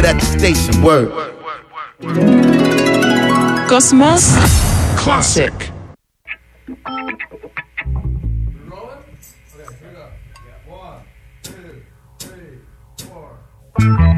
at the station. Word. Cosmos Classic. One, two, 3, 4.